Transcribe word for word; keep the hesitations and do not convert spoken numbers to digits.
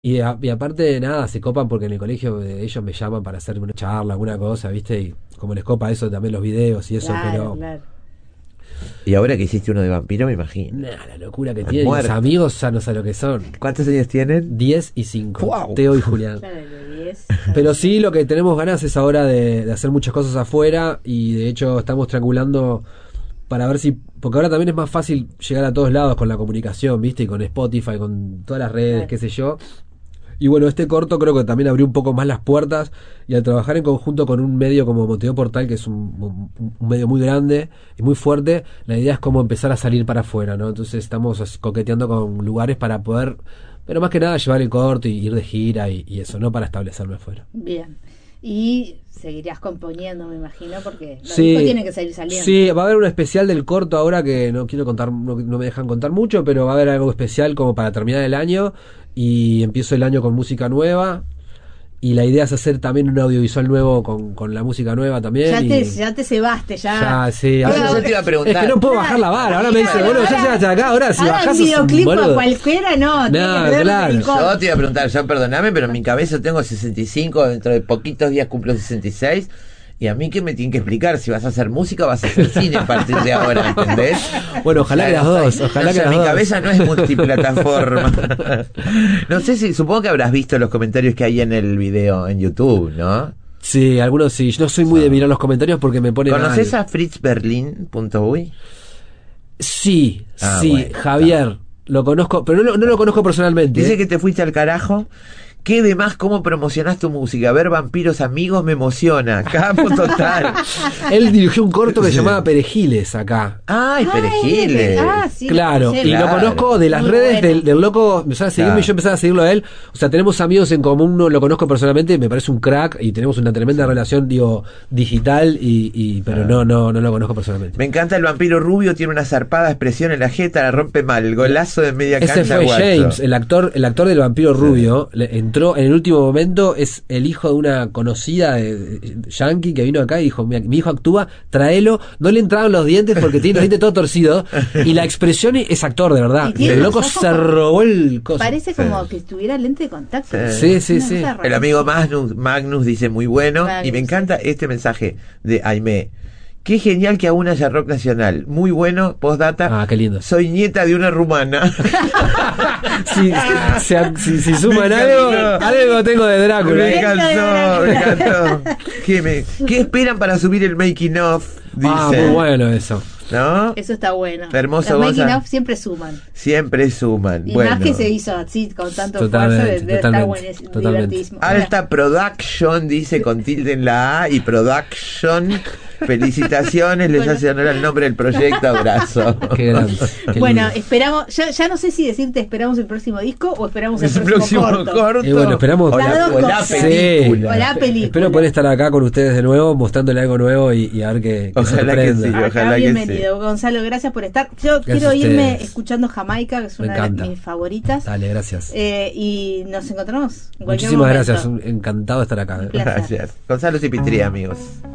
Y, a- y aparte de nada, se copan porque en el colegio eh, ellos me llaman para hacer una charla, alguna cosa, ¿viste? Y como les copa eso también los videos y eso, Claro, pero claro. Y ahora que hiciste uno de vampiro, me imagino. nada, la locura que Me tienen. Los muerto. amigos ya no sé lo que son. ¿Cuántos años tienen? Diez y cinco. Guau. Teo y Julián. Claro, de diez. Pero sí, lo que tenemos ganas es ahora de, de hacer muchas cosas afuera y de hecho estamos triangulando para ver si, porque ahora también es más fácil llegar a todos lados con la comunicación, ¿viste? Y con Spotify, con todas las redes, Claro. qué sé yo. Y bueno, este corto creo que también abrió un poco más las puertas y al trabajar en conjunto con un medio como Monteo Portal, que es un, un- un medio muy grande y muy fuerte, la idea es como empezar a salir para afuera, ¿no? Entonces estamos así coqueteando con lugares para poder, pero más que nada llevar el corto y ir de gira y, y eso, no para establecerme afuera. Bien. Y seguirás componiendo, me imagino, porque los Sí, discos tienen que seguir saliendo. sí, va a haber un especial del corto ahora que no quiero contar, no, no me dejan contar mucho, pero va a haber algo especial como para terminar el año y empiezo el año con música nueva y la idea es hacer también un audiovisual nuevo con, con la música nueva también. Ya y- te, ya te cebaste, ya. ya, sí, Eso ahora- yo te iba a preguntar. es que no puedo bajar la vara, ahora me dice, Claro, bueno, ya ahora- llegaste acá, ahora si Ahora bajás un sos un videoclip a boludo. cualquiera, no. tiene No, que ver claro. el corto. Yo te iba a preguntar, yo perdoname, pero en mi cabeza tengo sesenta y cinco, dentro de poquitos días cumplo sesenta y seis. Y a mí, ¿qué me tienen que explicar? Si vas a hacer música o vas a hacer cine a partir de ahora, ¿entendés? Bueno, ojalá que las dos, ojalá No sé, que las mi dos. cabeza no es multiplataforma. No sé si, supongo que habrás visto los comentarios que hay en el video en YouTube, ¿no? Sí, algunos sí, yo no soy muy de mirar los comentarios porque me pone ¿Conoces mal. a fritz berlin punto uy? Sí, Ah, sí, bueno, Javier, lo conozco, pero no, no lo conozco personalmente. Dice ¿eh? que te fuiste al carajo. ¿Qué demás cómo promocionás tu música? Ver vampiros amigos me emociona. Capo total. Él dirigió un corto que se llamaba Perejiles acá. Ay, Ay, perejiles. ah, sí, lo Claro, conocemos. y lo Claro. conozco de las Muy redes bueno. del, del loco, empezaba a seguirme Claro. y yo empezaba a seguirlo a él. O sea, tenemos amigos en común, no lo conozco personalmente, me parece un crack y tenemos una tremenda relación, digo, digital, y, y pero no, no, no lo conozco personalmente. Me encanta el vampiro rubio, tiene una zarpada expresión en la jeta, la rompe mal. Golazo de media Ese cancha, fue guacho. James, el actor, el actor del vampiro rubio, le entró en el último momento, es el hijo de una conocida de, de- yankee que vino acá y dijo, "Mira, mi hijo actúa, tráelo", no le entraban los dientes porque tiene los dientes todo torcidos y la expresión es actor de verdad. Y tiene El los loco ojos se como- robó el coso. Parece como que tuviera lente de contacto. Sí, sí, Una sí. cosa El rarísima. amigo Magnus, Magnus dice muy bueno. Magnus, y me encanta sí. este mensaje de Aimé. Qué genial que aún haya rock nacional. Muy bueno, postdata. Ah, qué lindo. Soy nieta de una rumana. Si, si, si, si suman Me algo, encantó. algo tengo de Drácula. Me ¿eh? encantó, me encantó. ¿Qué, me- qué esperan para subir el making of? Dice. Ah, muy bueno eso. ¿No? Eso está bueno. Hermoso, Los making Gonza. of siempre suman. Siempre suman. Y bueno. más que se hizo así, con tanto Totalmente, esfuerzo, debe estar totalmente, buenísimo, totalmente. divertísimo. Alta Production, dice con tilde en la A y Production. Felicitaciones, les Bueno. hace honor al nombre del proyecto. Abrazo. Qué grande. qué Bueno, lindo. esperamos, ya, ya no sé si decirte esperamos el próximo disco o esperamos el, Es el próximo, próximo corto. corto. Y bueno, esperamos- O la, Las dos o la cosas. película. O la película. Espero poder estar acá con ustedes de nuevo, mostrándole algo nuevo y, y a ver qué, qué Ojalá que sorprende. sí. Acá, Ojalá que bienvenido, Gonzalo, gracias por estar. Yo quiero a irme ustedes. escuchando Jamaica, que es Me una encanta. de mis favoritas. Dale, gracias. Eh, y nos encontramos en cualquier Muchísimas momento. gracias, un- encantado de estar acá. ¿eh? placer. Gracias. Gonzalo Cipitría, amigos.